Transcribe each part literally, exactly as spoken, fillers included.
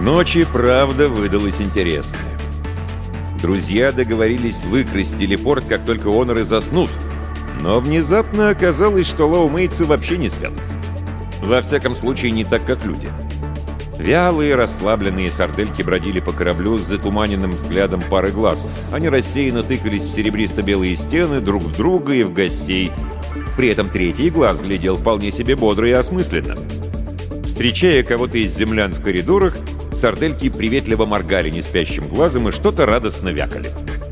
Ночь и правда выдалась интересная. Друзья договорились выкрасть телепорт, как только Оноры заснут. Но внезапно оказалось, что лоумейцы вообще не спят. Во всяком случае, не так, как люди. Вялые, расслабленные сардельки бродили по кораблю с затуманенным взглядом пары глаз. Они рассеянно тыкались в серебристо-белые стены, друг в друга и в гостей. При этом третий глаз глядел вполне себе бодро и осмысленно. Встречая кого-то из землян в коридорах, сардельки приветливо моргали неспящим глазом и что-то радостно вякали.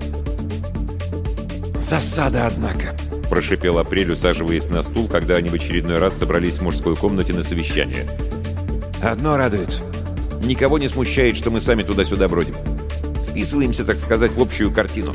«Засада, однако», — прошипел Апрель, усаживаясь на стул, когда они в очередной раз собрались в мужской комнате на совещание. «Одно радует. Никого не смущает, что мы сами туда-сюда бродим. Вписываемся, так сказать, в общую картину».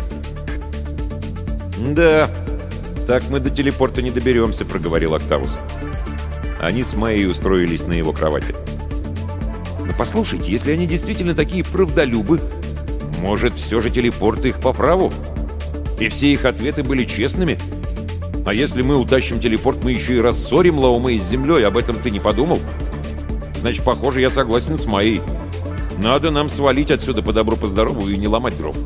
«Да, так мы до телепорта не доберемся», — проговорил Октавус. Они с Майей устроились на его кровати. «Но послушайте, если они действительно такие правдолюбы, может, все же телепорт их по праву? И все их ответы были честными? А если мы утащим телепорт, мы еще и рассорим Лаумей с землей, об этом ты не подумал? Значит, похоже, я согласен с Майей. Надо нам свалить отсюда по добру, по здорову и не ломать дров».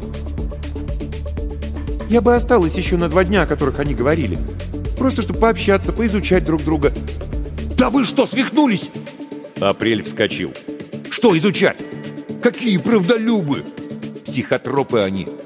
«Я бы осталась еще на два дня, о которых они говорили. Просто чтобы пообщаться, поизучать друг друга». «Да вы что, свихнулись?» Апрель вскочил. «Что изучать? Какие правдолюбы? Психотропы они.